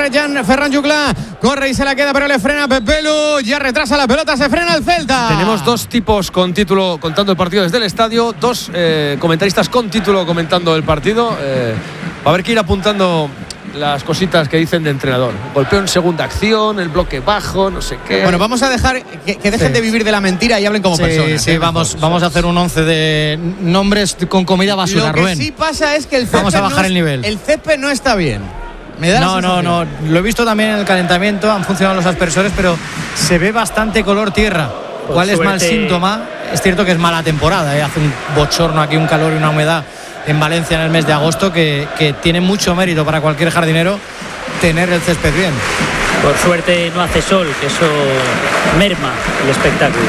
Ferran Juclà corre y se la queda, pero le frena Pepelu. Ya retrasa la pelota, se frena el Celta. Tenemos dos tipos con título contando el partido desde el estadio, dos comentaristas con título comentando el partido. Va a haber que ir apuntando las cositas que dicen de entrenador. Golpeo en segunda acción, el bloque bajo, no sé qué. Bueno, vamos a dejar que dejen de vivir de la mentira y hablen como personas. Sí, vamos a hacer un 11 de nombres con comida basura, Lo que Rubén. sí pasa es que el césped vamos a bajar el nivel. El césped no está bien. Me da No. Lo he visto también en el calentamiento, han funcionado los aspersores, pero se ve bastante color tierra. ¿Cuál es mal síntoma? Es cierto que es mala temporada, hace un bochorno aquí, un calor y una humedad en Valencia en el mes de agosto que tiene mucho mérito para cualquier jardinero tener el césped bien. Por suerte no hace sol, que eso merma el espectáculo.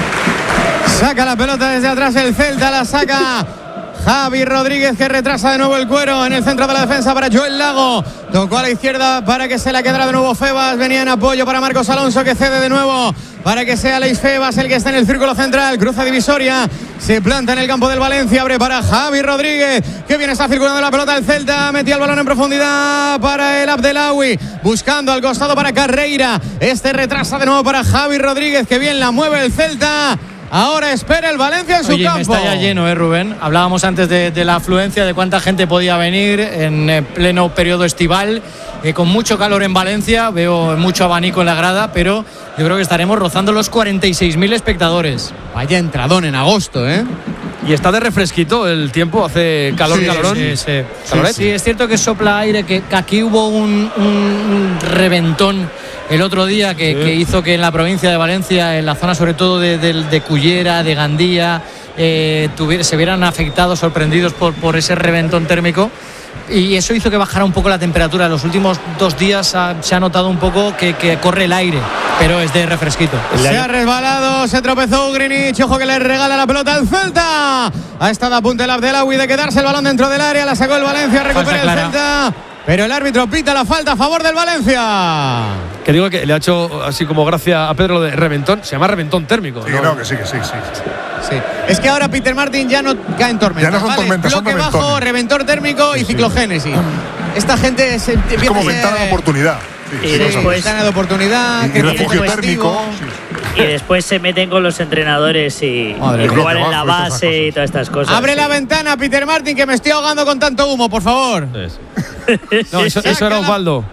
Saca la pelota desde atrás el Celta, la saca Javi Rodríguez, que retrasa de nuevo el cuero en el centro de la defensa para Joel Lago. Tocó a la izquierda para que se la quedara de nuevo Febas. Venía en apoyo para Marcos Alonso, que cede de nuevo para que sea Aleix Febas el que está en el círculo central. Cruza divisoria, se planta en el campo del Valencia, abre para Javi Rodríguez, que bien está circulando la pelota del Celta. Metía el balón en profundidad para el Abdelawi, buscando al costado para Carreira. Este retrasa de nuevo para Javi Rodríguez, que bien la mueve el Celta. Ahora espera el Valencia en su campo. Está ya lleno, Rubén. Hablábamos antes de la afluencia, de cuánta gente podía venir en pleno periodo estival, con mucho calor en Valencia. Veo mucho abanico en la grada, pero yo creo que estaremos rozando los 46.000 espectadores. Vaya entradón en agosto, ¿eh? Y está de refresquito el tiempo, hace calorón. Sí, es cierto que sopla aire, que aquí hubo un reventón el otro día que hizo que en la provincia de Valencia, en la zona sobre todo de Cullera, de Gandía, se vieran afectados, sorprendidos por ese reventón térmico. Y eso hizo que bajara un poco la temperatura. En los últimos 2 días se ha notado un poco que corre el aire, pero es de refresquito. Se ha resbalado, se tropezó Ugrinic. Ojo que le regala la pelota al Celta. Ha estado a punto el Abdelawi de quedarse el balón dentro del área. La sacó el Valencia, recupera el Celta. Pero el árbitro pita la falta a favor del Valencia. Que digo que le ha hecho así como gracia a Pedro lo de reventón. Se llama reventón térmico. Sí, ¿no? que sí. Sí. Es que ahora Peter Martin ya no cae en tormenta. Ya no son tormentas, son bloque reventones. bajo, reventor térmico y ciclogénesis. Esta gente es como ventana de oportunidad. Y después ventana de oportunidad, y refugio térmico. Y después se meten con los entrenadores y juegan en la base y todas estas cosas. Abre la ventana, Peter Martin, que me estoy ahogando con tanto humo, por favor. No, eso era Osvaldo.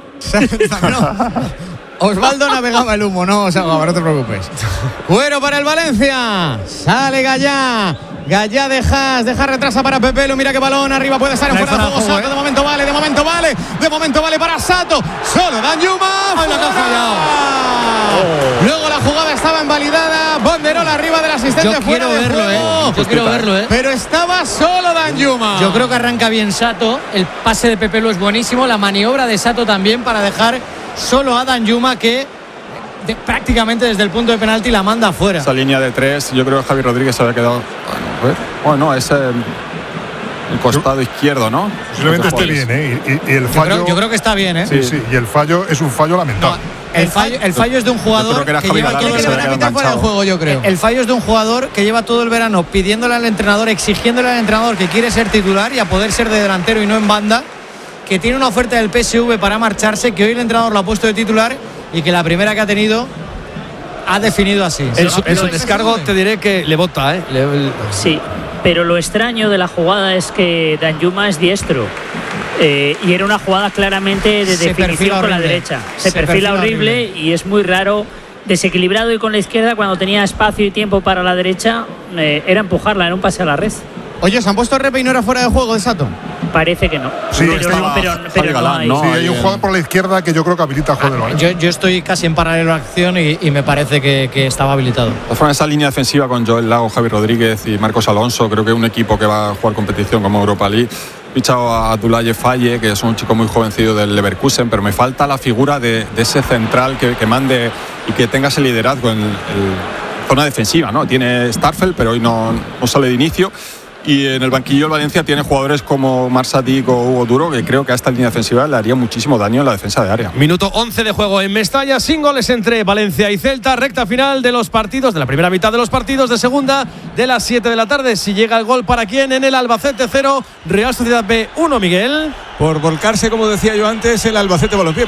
Osvaldo navegaba el humo, no te preocupes. Cuero para el Valencia. Sale Gallá. Gallá deja retrasa para Pepelu. Mira qué balón arriba puede estar en fuera de juego. Sato, de momento vale para Sato. Solo Danjuma. Luego la jugada estaba invalidada. Banderola arriba del asistente. Yo quiero verlo, Pero estaba solo Danjuma. Yo creo que arranca bien Sato. El pase de Pepelu es buenísimo. La maniobra de Sato también para dejar solo a Danjuma, que prácticamente desde el punto de penalti la manda afuera. Esa línea de 3, yo creo que Javi Rodríguez se había quedado. Bueno, es el costado izquierdo, ¿no? Posiblemente esté bien, ¿eh? Y el fallo. Yo creo que está bien, ¿eh? Sí, y el fallo es un fallo lamentable. El fallo es de un jugador que lleva todo el verano fuera del juego, yo creo. El fallo es de un jugador que lleva todo el verano pidiéndole al entrenador, exigiéndole al entrenador que quiere ser titular y a poder ser de delantero y no en banda, que tiene una oferta del PSV para marcharse, que hoy el entrenador lo ha puesto de titular y que la primera que ha tenido ha definido así. En su descargo te diré que le bota, ¿eh? Sí, pero lo extraño de la jugada es que Danjuma es diestro. Y era una jugada claramente de definición con la derecha. Se perfila horrible y es muy raro. Desequilibrado y con la izquierda, cuando tenía espacio y tiempo para la derecha, era empujarla, era un pase a la red. Oye, ¿se han puesto Repe y no era fuera de juego de Sato? Parece que no. Sí, pero no hay. Sí, hay un jugador por la izquierda que yo creo que habilita el juego del Valencia. Yo estoy casi en paralelo a acción y me parece que estaba habilitado. Esa línea defensiva con Joel Lago, Javi Rodríguez y Marcos Alonso, creo que es un equipo que va a jugar competición como Europa League. He fichado a Abdoulaye Faye, que es un chico muy jovencillo del Leverkusen, pero me falta la figura de ese central que mande y que tenga ese liderazgo en zona defensiva, ¿no? Tiene Starfelt, pero hoy no sale de inicio. Y en el banquillo el Valencia tiene jugadores como Marsatic o Hugo Duro, que creo que a esta línea defensiva le haría muchísimo daño en la defensa de área. Minuto 11 de juego en Mestalla, sin goles entre Valencia y Celta. Recta final de los partidos, de la primera mitad de los partidos, de segunda, de las 7 de la tarde. Si llega el gol, ¿para quién? En el Albacete 0, Real Sociedad B 1, Miguel. Por volcarse, como decía yo antes, el Albacete Balompié.